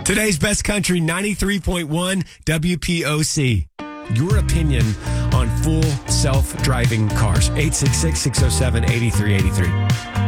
Today's Best Country 93.1 WPOC. Your opinion on full self-driving cars. 866-607-8383.